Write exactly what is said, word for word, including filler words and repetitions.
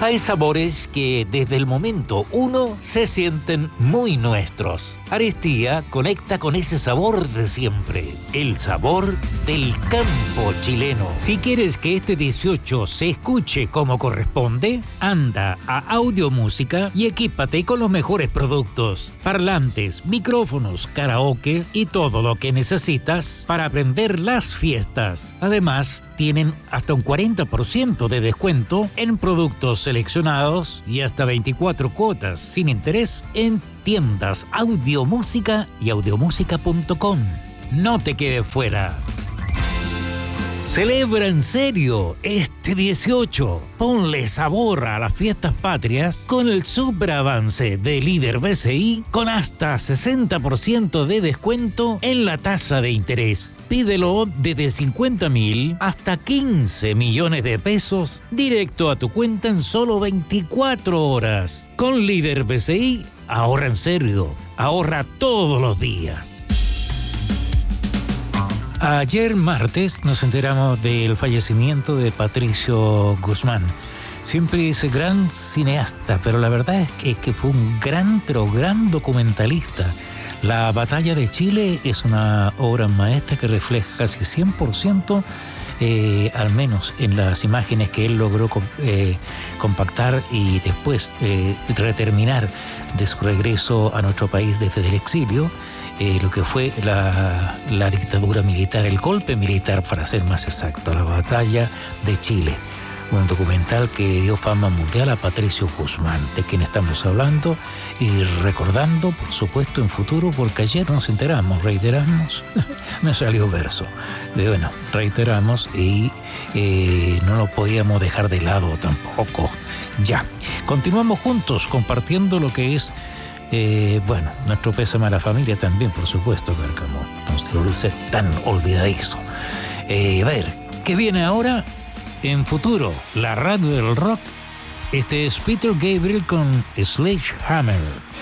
Hay sabores que desde el momento uno se sienten muy nuestros. Arestía conecta con ese sabor de siempre, el sabor del campo chileno. Si quieres que este dieciocho se escuche como corresponde, anda a Audio Música y equípate con los mejores productos, parlantes, micrófonos, karaoke y todo lo que necesitas para aprender las fiestas. Además, tienen hasta un cuarenta por ciento de descuento en productos seleccionados y hasta veinticuatro cuotas sin interés en tiendas Audio Música y audiomúsica punto com. No te quedes fuera. Celebra en serio este dieciocho. Ponle sabor a las fiestas patrias con el superavance de Líder B C I con hasta sesenta por ciento de descuento en la tasa de interés. Pídelo desde cincuenta mil hasta quince millones de pesos directo a tu cuenta en solo veinticuatro horas. Con Líder B C I, ahorra en serio. Ahorra todos los días. Ayer martes nos enteramos del fallecimiento de Patricio Guzmán. Siempre ese gran cineasta, pero la verdad es que, es que fue un gran, pero gran documentalista. La Batalla de Chile es una obra maestra que refleja casi cien por ciento, eh, al menos en las imágenes que él logró eh, compactar y después eh, reterminar de su regreso a nuestro país desde el exilio. Eh, lo que fue la, la dictadura militar, el golpe militar para ser más exacto, la Batalla de Chile. Un documental que dio fama mundial a Patricio Guzmán, de quien estamos hablando y recordando, por supuesto, en futuro, porque ayer nos enteramos, reiteramos, me salió verso. De, bueno, reiteramos y eh, no lo podíamos dejar de lado tampoco. Ya, continuamos juntos compartiendo lo que es Eh, bueno, nuestro pésame a la familia también, por supuesto, Cárcamo. No se lo dice tan olvidadizo. Eh, a ver, ¿qué viene ahora? En futuro, la radio del rock. Este es Peter Gabriel con Sledgehammer.